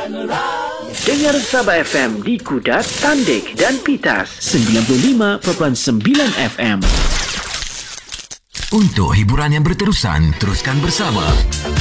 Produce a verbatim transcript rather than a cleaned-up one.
Dengar Sabah F M di Kudat, Tandik dan Pitas sembilan puluh lima perpuluhan sembilan F M. Untuk hiburan yang berterusan, teruskan bersama